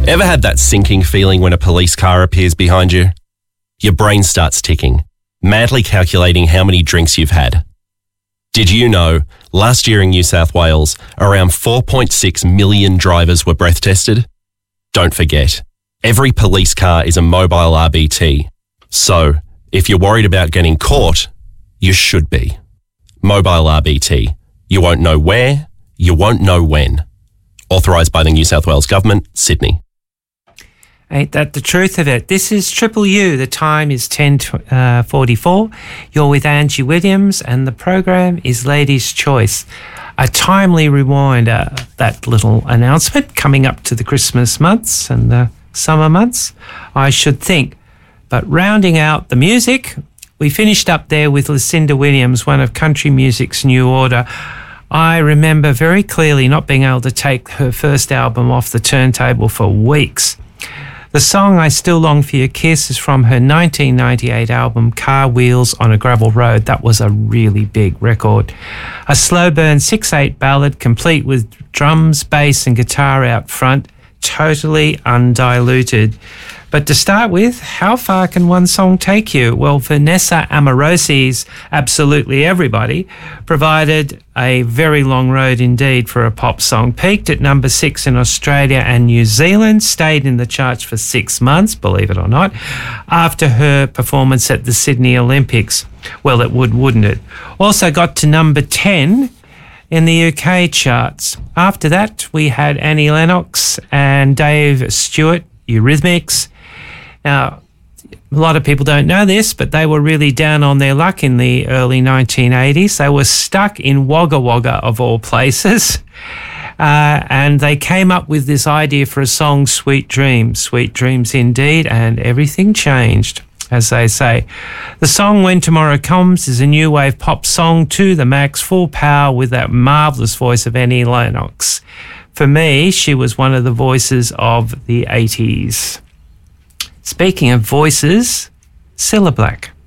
Ever had that sinking feeling when a police car appears behind you? Your brain starts ticking, madly calculating how many drinks you've had. Did you know, last year in New South Wales, around 4.6 million drivers were breath tested? Don't forget, every police car is a mobile RBT. So, if you're worried about getting caught, you should be. Mobile RBT. You won't know where, you won't know when. Authorised by the New South Wales Government, Sydney. Ain't that the truth of it? This is Triple U. The time is 10:44. You're with Angie Williams and the program is Ladies' Choice. A timely reminder, that little announcement coming up to the Christmas months and the summer months, I should think. But rounding out the music, we finished up there with Lucinda Williams, one of country music's new order. I remember very clearly not being able to take her first album off the turntable for weeks. The song I Still Long for Your Kiss is from her 1998 album Car Wheels on a Gravel Road. That was a really big record. A slow burn 6/8 ballad complete with drums, bass and guitar out front, totally undiluted. But to start with, how far can one song take you? Well, Vanessa Amorosi's Absolutely Everybody provided a very long road indeed for a pop song. Peaked at number 6 in Australia and New Zealand, stayed in the charts for 6 months, believe it or not, after her performance at the Sydney Olympics. Well, it would, wouldn't it? Also got to number 10 in the UK charts. After that, we had Annie Lennox and Dave Stewart, Eurythmics. Now, a lot of people don't know this, but they were really down on their luck in the early 1980s. They were stuck in Wagga Wagga, of all places, and they came up with this idea for a song, Sweet Dreams indeed, and everything changed, as they say. The song When Tomorrow Comes is a new wave pop song to the max, full power with that marvellous voice of Annie Lennox. For me, she was one of the voices of the 80s. Speaking of voices, Cilla Black.